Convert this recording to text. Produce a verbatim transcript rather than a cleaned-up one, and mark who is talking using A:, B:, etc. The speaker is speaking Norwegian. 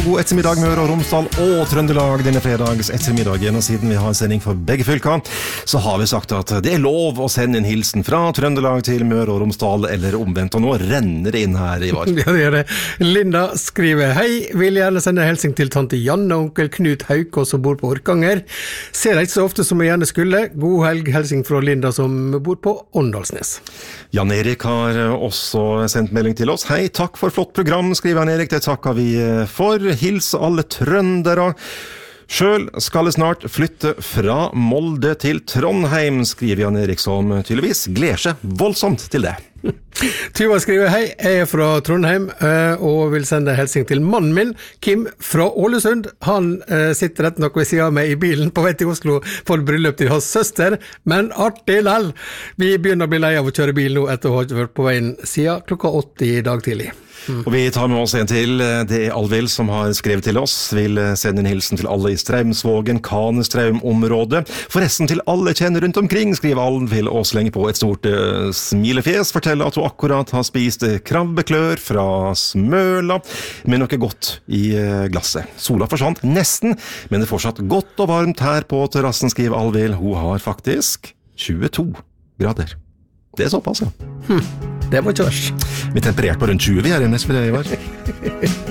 A: God ettermiddag Møre og Romsdal og Trøndelag denne fredags ettermiddagen, og siden vi har sending for begge fylker, så har vi sagt at det er lov å sende en hilsen fra Trøndelag til Møre og Romsdal, eller omvendt, og nå renner det inn her i var.
B: Ja, det gjør det. Linda skriver, hei, vil gjerne sende en hilsen til tante Janne og onkel Knut Haukås som bor på Orkanger. Ser deg ikke så ofte som jeg gjerne skulle. God helg, hilsen fra Linda som bor på Åndalsnes.
A: Jan Erik har også sendt melding til oss. Hei, takk for flott program, skriver Jan Erik, det takker vi for. Hils alle trøndere. Selv skal jeg snart flytte fra Molde til Trondheim, skriver Jan Erik, som tydeligvis gleder seg voldsomt til det.
B: Tuva skriver, hei, jeg er fra Trondheim og vil sende hilsen til mannen min, Kim fra Ålesund. Han sitter rett nok ved siden av meg i bilen på vei til Oslo for bryllup til hans søster, men artig lell. Vi begynner å bli lei av å kjøre bil nå etter å ha vært på veien siden klokka åtte i dag tidlig. Mm.
A: Og vi tar med oss en til. Det er Alvild som har skrevet til oss. Vil sende en hilsen til alle i Straumsvågen, Kanestraum-området. Forresten til alle kjenner rundt omkring, skriver Alvild og slenger på et stort uh, smilefjes. Forteller at hun akkurat har spist krabbeklør fra Smøla med noe godt i uh, glasset. Sola forsvant nesten, men det er fortsatt godt og varmt her på terrassen, skriver Alvild. Hun har faktisk tjueto grader. Det er såpass, ja.
B: Hm, det var ikke verst.
A: Vi temperert på rundt tjue vi her i Nesbø, det var.